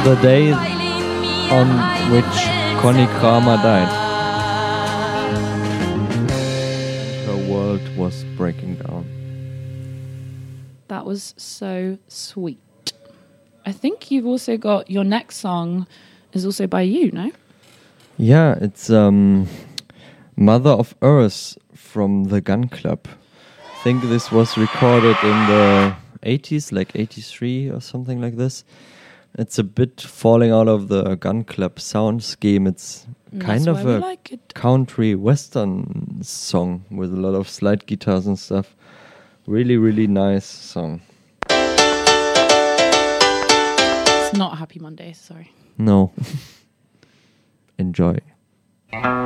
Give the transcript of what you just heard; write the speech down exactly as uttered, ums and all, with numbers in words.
the day on which Conny Kramer died. Her world was breaking down. That was so sweet. I think you've also got your next song is also by you, no? Yeah, it's um, Mother of Earth from the Gun Club. I think this was recorded in the eighties, like eighty-three or something like this. It's a bit falling out of the Gun Club sound scheme. It's And kind that's of why we a like it. country western song with a lot of slide guitars and stuff. Really, really nice song. It's not Happy Monday, sorry. No. Enjoy.